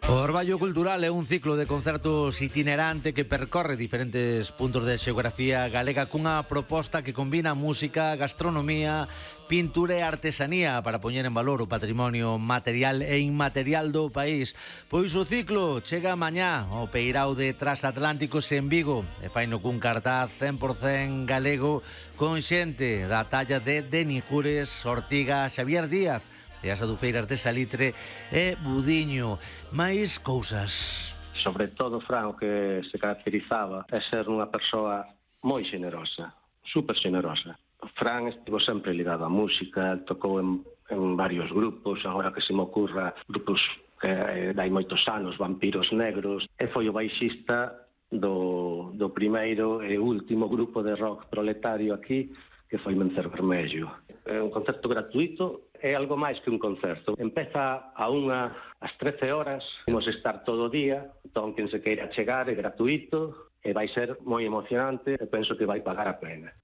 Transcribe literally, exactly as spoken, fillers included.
O Orballo Cultural é un ciclo de concertos itinerante que percorre diferentes puntos de xeografía galega cunha proposta que combina música, gastronomía, pintura e artesanía para poñer en valor o patrimonio material e inmaterial do país. Pois o ciclo chega mañá ao Peirao de Transatlánticos en Vigo e faino cun cartaz cen por cen galego con xente da talla de Deni Jures, Ortiga, Xavier Díaz e as adufeiras de Salitre e Budiño. Mais cousas. Sobre todo, Fran, o que se caracterizaba é ser unha persoa moi xenerosa, super xenerosa. Fran estivo sempre ligado á música, tocou en, en varios grupos, agora que se me ocurra grupos que eh, dai moitos anos, Vampiros Negros, e foi o baixista do, do primeiro e último grupo de rock proletario aquí, que foi Mencer Vermello. É un concerto gratuito, é algo máis que un concerto. Empeza a unha ás trece horas, vamos estar todo o día, entón quen se queira chegar é gratuito e vai ser moi emocionante e penso que vai pagar a pena.